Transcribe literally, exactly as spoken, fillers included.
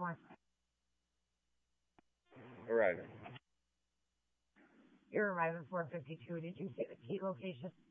for? Arriving. You're arriving four fifty-two. Did you say the key location?